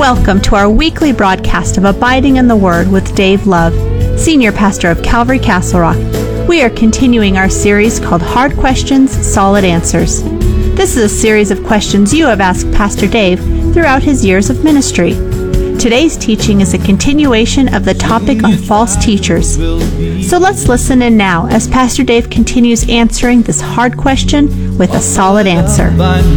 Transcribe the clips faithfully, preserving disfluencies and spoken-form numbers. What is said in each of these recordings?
Welcome to our weekly broadcast of Abiding in the Word with Dave Love, Senior Pastor of Calvary Castle Rock. We are continuing our series called Hard Questions, Solid Answers. This is a series of questions you have asked Pastor Dave throughout his years of ministry. Today's teaching is a continuation of the topic on false teachers. So let's listen in now as Pastor Dave continues answering this hard question with a solid answer.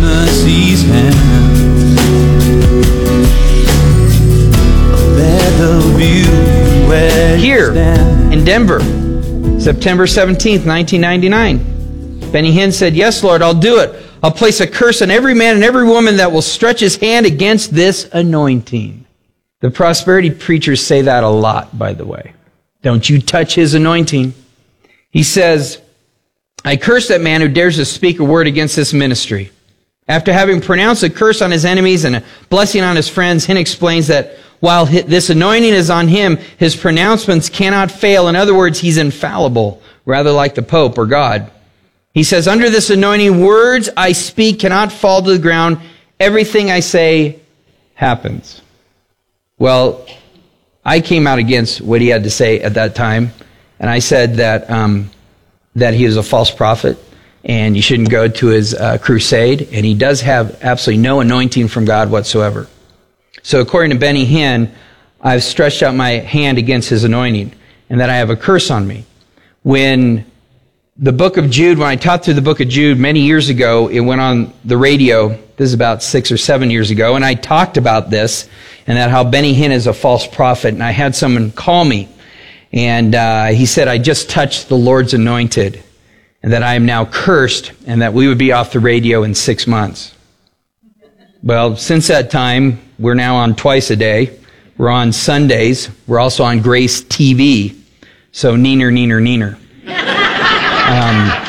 Here in Denver, September seventeenth, nineteen ninety-nine, Benny Hinn said, "Yes, Lord, I'll do it. I'll place a curse on every man and every woman that will stretch his hand against this anointing." The prosperity preachers say that a lot, by the way. Don't you touch his anointing. He says, "I curse that man who dares to speak a word against this ministry." After having pronounced a curse on his enemies and a blessing on his friends, Hinn explains that while this anointing is on him, his pronouncements cannot fail. In other words, he's infallible, rather like the Pope or God. He says, "Under this anointing, words I speak cannot fall to the ground. Everything I say happens." Well, I came out against what he had to say at that time, and I said that um, that he was a false prophet, and you shouldn't go to his uh, crusade, and he does have absolutely no anointing from God whatsoever. So according to Benny Hinn, I've stretched out my hand against his anointing, and that I have a curse on me. When the book of Jude, when I taught through the book of Jude many years ago, it went on the radio. This is about six or seven years ago, and I talked about this, and that how Benny Hinn is a false prophet, and I had someone call me, and uh, he said, "I just touched the Lord's anointed, and that I am now cursed, and that we would be off the radio in six months. Well, since that time, we're now on twice a day. We're on Sundays. We're also on Grace T V. So, neener, neener, neener. Um,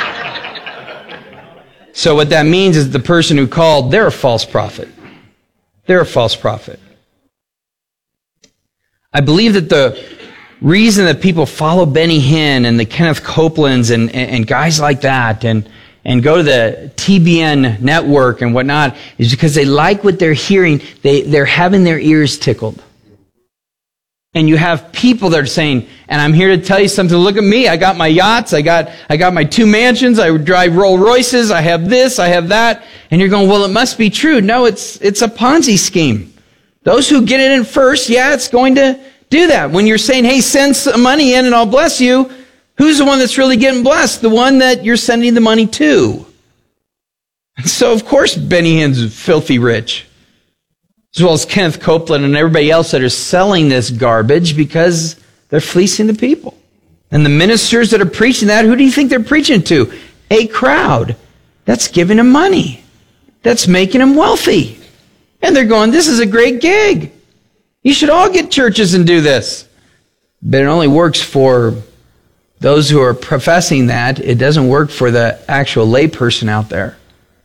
so what that means is the person who called, they're a false prophet. They're a false prophet. I believe that the reason that people follow Benny Hinn and the Kenneth Copelands and, and, and guys like that and, and go to the T B N network and whatnot is because they like what they're hearing. They, they're having their ears tickled. And you have people that are saying, and I'm here to tell you something. Look at me. I got my yachts. I got, I got my two mansions. I drive Rolls Royces. I have this. I have that. And you're going, well, it must be true. No, it's, it's a Ponzi scheme. Those who get it in first, yeah, it's going to do that. When you're saying, hey, send some money in and I'll bless you, who's the one that's really getting blessed? The one that you're sending the money to. And so, of course, Benny Hinn's filthy rich, as well as Kenneth Copeland and everybody else that are selling this garbage because they're fleecing the people. And the ministers that are preaching that, who do you think they're preaching to? A crowd that's giving them money, that's making them wealthy. And they're going, this is a great gig. You should all get churches and do this. But it only works for those who are professing that. It doesn't work for the actual layperson out there.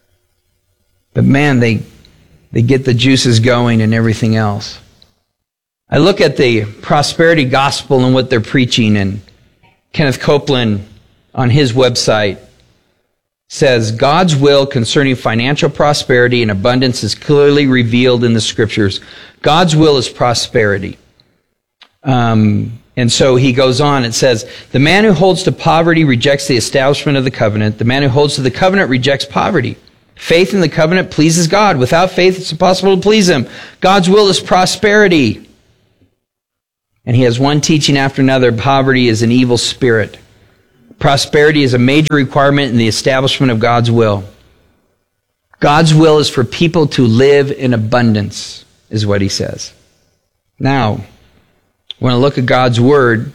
But man, they they get the juices going and everything else. I look at the prosperity gospel and what they're preaching, and Kenneth Copeland on his website says, God's will concerning financial prosperity and abundance is clearly revealed in the scriptures. God's will is prosperity. Um, and so he goes on, it says, the man who holds to poverty rejects the establishment of the covenant. The man who holds to the covenant rejects poverty. Faith in the covenant pleases God. Without faith, it's impossible to please him. God's will is prosperity. And he has one teaching after another. Poverty is an evil spirit. Prosperity is a major requirement in the establishment of God's will. God's will is for people to live in abundance, is what he says. Now, when I look at God's word,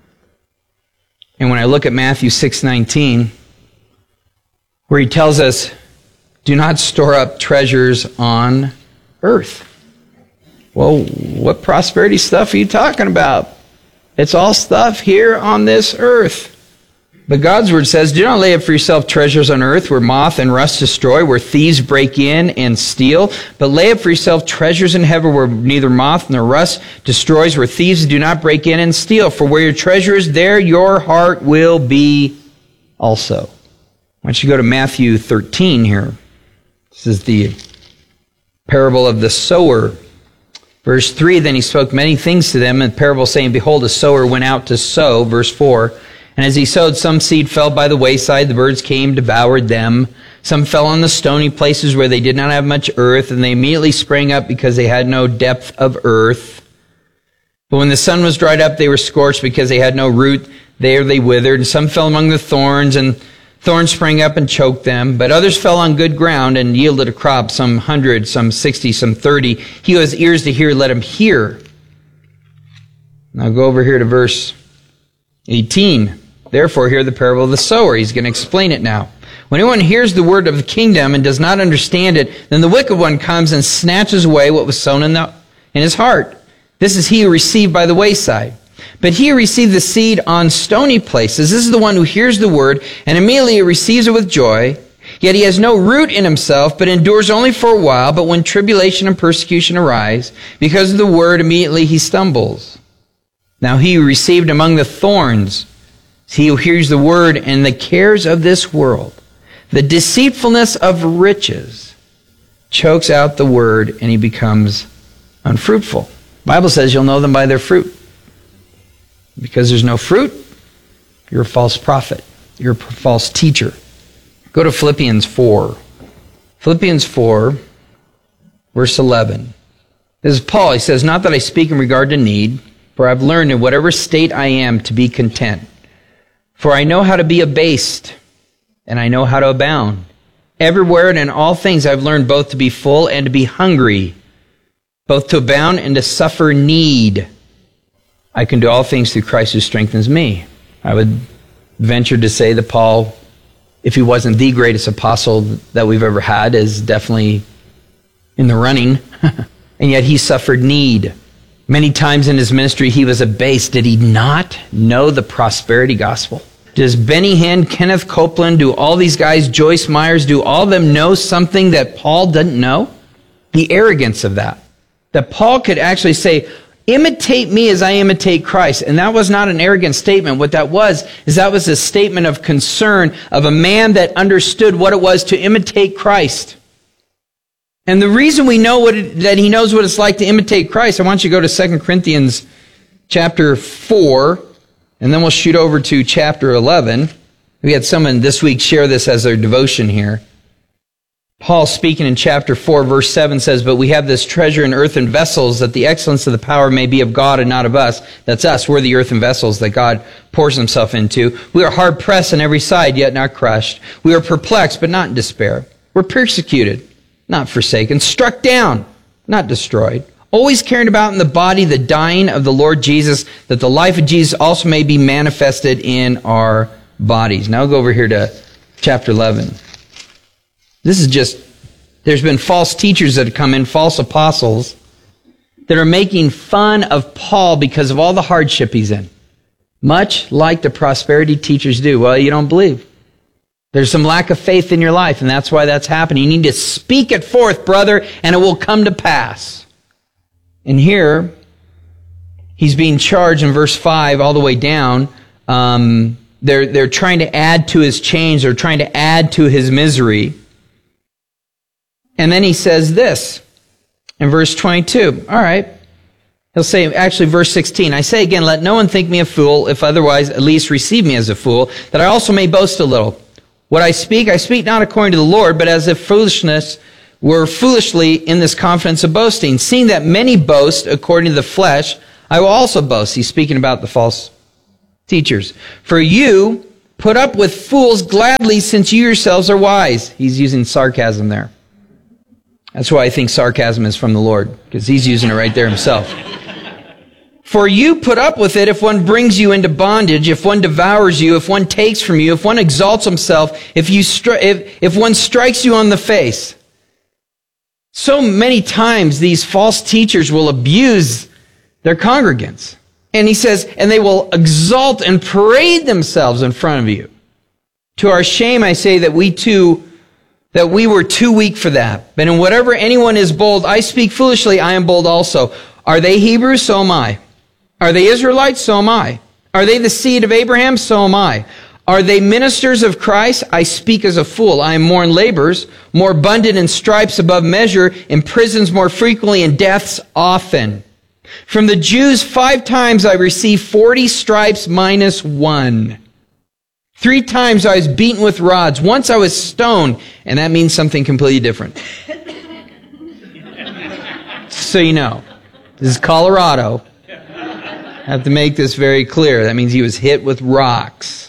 and when I look at Matthew six nineteen, where he tells us, do not store up treasures on earth. Well, what prosperity stuff are you talking about? It's all stuff here on this earth. But God's word says, do not lay up for yourself treasures on earth where moth and rust destroy, where thieves break in and steal. But lay up for yourself treasures in heaven where neither moth nor rust destroys, where thieves do not break in and steal. For where your treasure is, there your heart will be also. Why don't you go to Matthew thirteen here. This is the parable of the sower. Verse three, then he spoke many things to them in parable, saying, behold, a sower went out to sow. Verse four, and as he sowed, some seed fell by the wayside. The birds came, devoured them. Some fell on the stony places where they did not have much earth, and they immediately sprang up because they had no depth of earth. But when the sun was dried up, they were scorched because they had no root. There they withered. And some fell among the thorns, and thorns sprang up and choked them. But others fell on good ground and yielded a crop, some hundred, some sixty, some thirty. He who has ears to hear, let him hear. Now go over here to verse eighteen. Therefore, hear the parable of the sower. He's going to explain it now. When anyone hears the word of the kingdom and does not understand it, then the wicked one comes and snatches away what was sown in, the, in his heart. This is he who received by the wayside. But he who received the seed on stony places, this is the one who hears the word and immediately receives it with joy. Yet he has no root in himself, but endures only for a while. But when tribulation and persecution arise, because of the word, immediately he stumbles. Now he who received among the thorns, he who hears the word and the cares of this world, the deceitfulness of riches, chokes out the word and he becomes unfruitful. The Bible says you'll know them by their fruit. Because there's no fruit, you're a false prophet. You're a false teacher. Go to Philippians four. Philippians four, verse eleven. This is Paul. He says, not that I speak in regard to need, for I've learned in whatever state I am to be content. For I know how to be abased, and I know how to abound. Everywhere and in all things I've learned both to be full and to be hungry, both to abound and to suffer need. I can do all things through Christ who strengthens me. I would venture to say that Paul, if he wasn't the greatest apostle that we've ever had, is definitely in the running. And yet he suffered need. Many times in his ministry he was abased. Did he not know the prosperity gospel? Does Benny Hinn, Kenneth Copeland, do all these guys, Joyce Myers, do all of them know something that Paul didn't know? The arrogance of that. That Paul could actually say, imitate me as I imitate Christ. And that was not an arrogant statement. What that was, is that was a statement of concern of a man that understood what it was to imitate Christ. And the reason we know what it, that he knows what it's like to imitate Christ, I want you to go to Second Corinthians chapter four, and then we'll shoot over to chapter eleven. We had someone this week share this as their devotion here. Paul, speaking in chapter four, verse seven, says, but we have this treasure in earthen vessels, that the excellence of the power may be of God and not of us. That's us. We're the earthen vessels that God pours himself into. We are hard pressed on every side, yet not crushed. We are perplexed, but not in despair. We're persecuted, not forsaken. Struck down, not destroyed. Always carrying about in the body the dying of the Lord Jesus, that the life of Jesus also may be manifested in our bodies. Now I'll go over here to chapter eleven. This is just, there's been false teachers that have come in, false apostles, that are making fun of Paul because of all the hardship he's in. Much like the prosperity teachers do. Well, you don't believe. There's some lack of faith in your life, and that's why that's happening. You need to speak it forth, brother, and it will come to pass. And here, he's being charged in verse five all the way down. Um, they're, they're trying to add to his chains. They're trying to add to his misery. And then he says this in verse twenty-two. All right. He'll say, actually, verse sixteen, I say again, let no one think me a fool, if otherwise at least receive me as a fool, that I also may boast a little. What I speak, I speak not according to the Lord, but as if foolishness were foolishly in this confidence of boasting. Seeing that many boast according to the flesh, I will also boast. He's speaking about the false teachers. For you put up with fools gladly, since you yourselves are wise. He's using sarcasm there. That's why I think sarcasm is from the Lord, because he's using it right there himself. For you put up with it if one brings you into bondage, if one devours you, if one takes from you, if one exalts himself, if you stri- if, if one strikes you on the face. So many times these false teachers will abuse their congregants. And he says, and they will exalt and parade themselves in front of you. To our shame, I say that we too that we were too weak for that. But in whatever anyone is bold, I speak foolishly, I am bold also. Are they Hebrews? So am I. Are they Israelites? So am I. Are they the seed of Abraham? So am I. Are they ministers of Christ? I speak as a fool. I am more in labors, more abundant in stripes above measure, in prisons more frequently, in deaths often. From the Jews, five times I received forty stripes minus one. Three times I was beaten with rods. Once I was stoned, and that means something completely different. So you know, this is Colorado. I have to make this very clear. That means he was hit with rocks.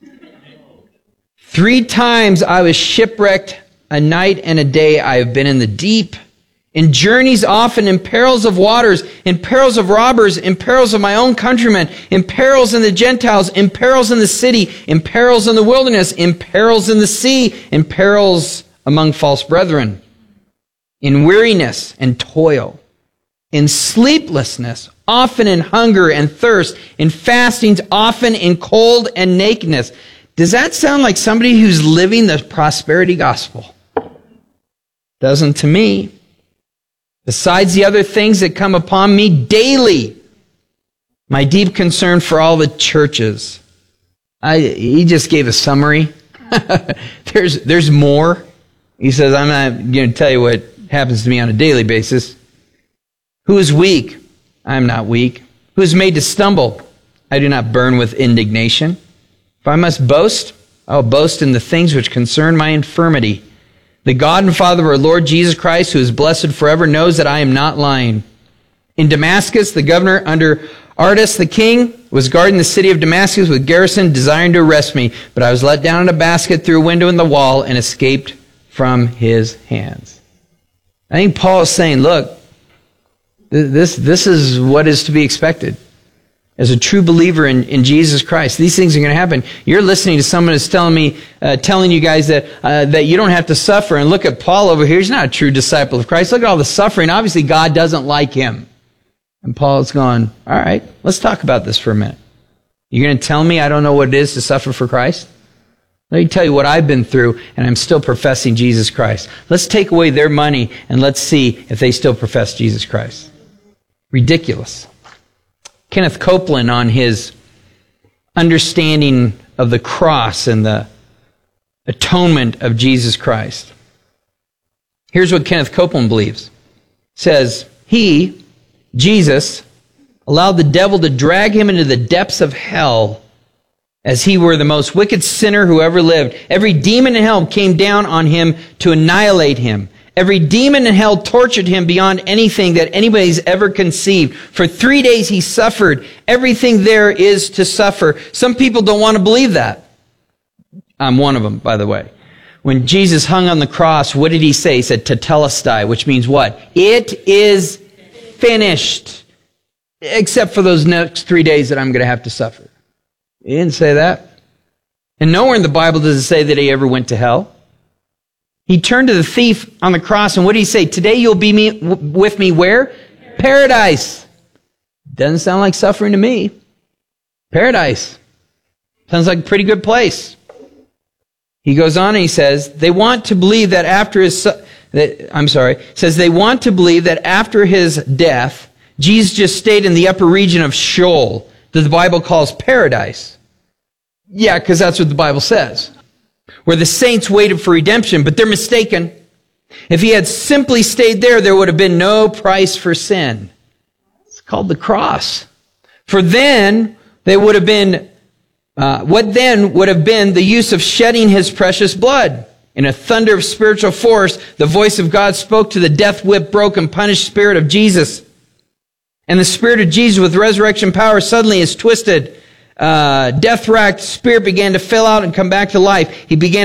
Three times I was shipwrecked. A night and a day I have been in the deep. In journeys often, in perils of waters, in perils of robbers, in perils of my own countrymen, in perils in the Gentiles, in perils in the city, in perils in the wilderness, in perils in the sea, in perils among false brethren, in weariness and toil, in sleeplessness, often in hunger and thirst, in fastings, often in cold and nakedness. Does that sound like somebody who's living the prosperity gospel? Doesn't to me. Besides the other things that come upon me daily, my deep concern for all the churches. I, he just gave a summary. there's, there's more. He says, I'm not going to tell you what happens to me on a daily basis. Who is weak? I am not weak. Who is made to stumble? I do not burn with indignation. If I must boast, I will boast in the things which concern my infirmity. The God and Father of our Lord Jesus Christ, who is blessed forever, knows that I am not lying. In Damascus, the governor under Aretas the king was guarding the city of Damascus with garrison, desiring to arrest me. But I was let down in a basket through a window in the wall and escaped from his hands. I think Paul is saying, look, this, this is what is to be expected. As a true believer in, in Jesus Christ, these things are going to happen. You're listening to someone who's telling me, uh, telling you guys that uh, that you don't have to suffer. And look at Paul over here; he's not a true disciple of Christ. Look at all the suffering. Obviously, God doesn't like him. And Paul's going, all right, let's talk about this for a minute. You're going to tell me I don't know what it is to suffer for Christ? Let me tell you what I've been through, and I'm still professing Jesus Christ. Let's take away their money, and let's see if they still profess Jesus Christ. Ridiculous. Kenneth Copeland, on his understanding of the cross and the atonement of Jesus Christ. Here's what Kenneth Copeland believes. Says, he, Jesus, allowed the devil to drag him into the depths of hell as he were the most wicked sinner who ever lived. Every demon in hell came down on him to annihilate him. Every demon in hell tortured him beyond anything that anybody's ever conceived. For three days he suffered. Everything there is to suffer. Some people don't want to believe that. I'm one of them, by the way. When Jesus hung on the cross, what did he say? He said, tetelestai, which means what? It is finished. Except for those next three days that I'm going to have to suffer. He didn't say that. And nowhere in the Bible does it say that he ever went to hell. He turned to the thief on the cross, and what did he say? Today you'll be me, w- with me where? Paradise. Doesn't sound like suffering to me. Paradise. Sounds like a pretty good place. He goes on and he says, they want to believe that after his, su- that, I'm sorry, says they want to believe that after his death, Jesus just stayed in the upper region of Sheol, that the Bible calls paradise. Yeah, because that's what the Bible says. Where the saints waited for redemption, but they're mistaken. If he had simply stayed there, there would have been no price for sin. It's called the cross. For then, they would have been, uh, what then would have been the use of shedding his precious blood? In a thunder of spiritual force, the voice of God spoke to the death-whipped, broken, punished spirit of Jesus. And the spirit of Jesus with resurrection power suddenly is twisted. Uh, death-racked spirit began to fill out and come back to life. He began